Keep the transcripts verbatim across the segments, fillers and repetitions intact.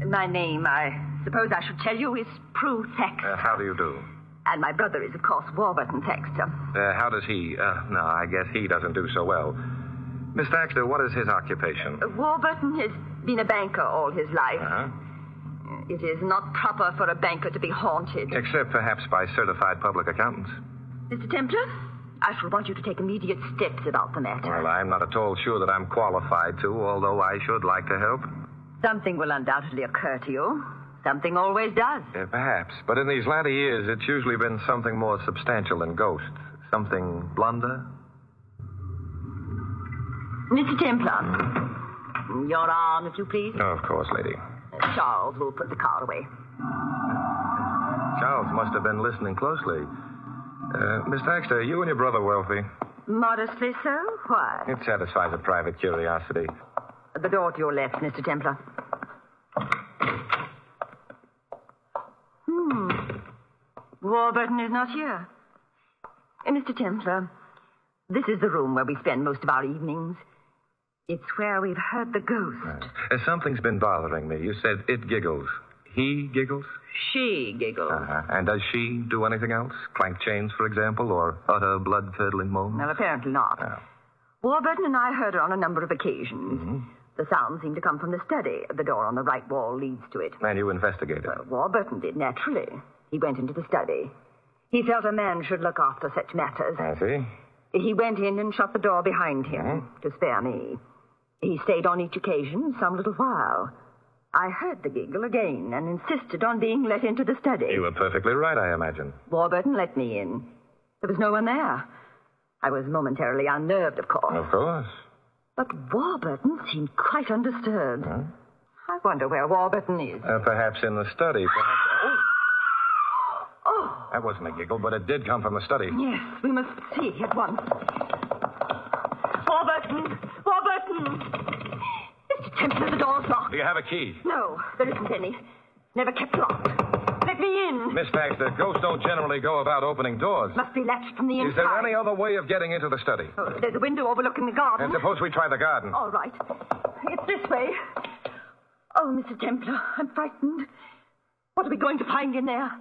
My name, I suppose I should tell you, is Prue Thaxter. Uh, how do you do? And my brother is, of course, Warburton Thaxter. Uh, how does he... Uh, no, I guess he doesn't do so well. Miss Thaxter, what is his occupation? Uh, Warburton has been a banker all his life. Uh-huh. It is not proper for a banker to be haunted. Except perhaps by certified public accountants. Mister Templar, I shall want you to take immediate steps about the matter. Well, I'm not at all sure that I'm qualified to, although I should like to help. Something will undoubtedly occur to you. Something always does. Uh, perhaps. But in these latter years, it's usually been something more substantial than ghosts. Something blunder. Mister Templar, your arm, if you please. Oh, of course, lady. Uh, Charles will put the car away. Charles must have been listening closely. Uh, Miss Thaxter, you and your brother wealthy? Modestly so? Why? It satisfies a private curiosity. The door to your left, Mister Templar. Hmm. Warburton is not here. Uh, Mister Templar, this is the room where we spend most of our evenings. It's where we've heard the ghost. Uh, something's been bothering me. You said it giggles. He giggles? She giggles. Uh-huh. And does she do anything else? Clank chains, for example, or utter blood-curdling moans? Well, apparently not. Oh. Warburton and I heard her on a number of occasions. Mm-hmm. The sound seemed to come from the study. The door on the right wall leads to it. And you investigated? Well, Warburton did, naturally. He went into the study. He felt a man should look after such matters. I see. He went in and shut the door behind him Mm-hmm. to spare me. He stayed on each occasion some little while. I heard the giggle again and insisted on being let into the study. You were perfectly right, I imagine. Warburton let me in. There was no one there. I was momentarily unnerved, of course. Of course. But Warburton seemed quite undisturbed. Huh? I wonder where Warburton is. Uh, perhaps in the study. Perhaps... Oh! Oh, That wasn't a giggle, but it did come from the study. yes, we must see at once. Warburton! Warburton! Mister Templar, the door's locked. Do you have a key? No, there isn't any. Never kept locked. Let me in. Miss Thaxter, ghosts don't generally go about opening doors. Must be latched from the inside. Is there any other way of getting into the study? Oh, there's a window overlooking the garden. And suppose we try the garden. All right. It's this way. Oh, Mister Templar, I'm frightened. What are we going to find in there?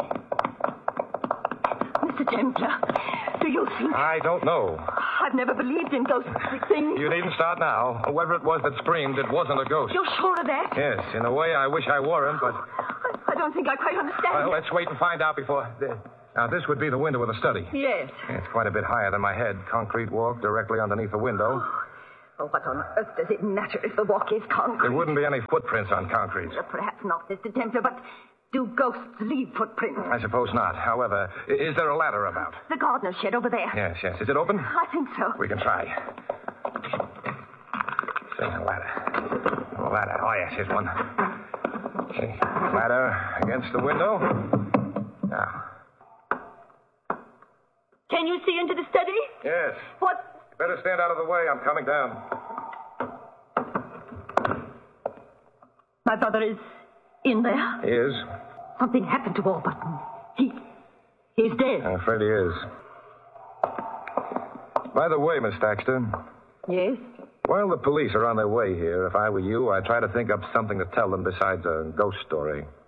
Mister Templar, do you think... I don't know. I've never believed in ghostly things. You needn't start now. Whoever it was that screamed, it wasn't a ghost. You're sure of that? Yes, in a way, I wish I weren't, but... I, I don't think I quite understand. Well, let's wait and find out before... Now, this would be the window of the study. Yes. It's quite a bit higher than my head. Concrete walk directly underneath the window. Oh, what on earth does it matter if the walk is concrete? There wouldn't be any footprints on concrete. Uh, Perhaps not, Mister Templar, but do ghosts leave footprints? I suppose not. However, i- is there a ladder about? The gardener's shed over there. Yes, yes. Is it open? I think so. We can try. See, a ladder. A ladder. Oh, yes, here's one. See, ladder against the window. Now. Can you see into the study? Yes. What? Better stand out of the way. I'm coming down. My brother is in there. He is? Something happened to Warburton. He... he's dead. I'm afraid he is. By the way, Miss Thaxter, Yes? while the police are on their way here, if I were you, I'd try to think up something to tell them besides a ghost story.